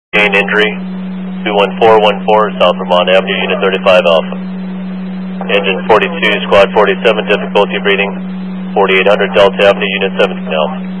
Gain injury, 21414 South Vermont Avenue, Unit 35 Alpha. Engine 42, Squad 47, difficulty breathing, 4800 Delta Avenue, Unit 17 Alpha.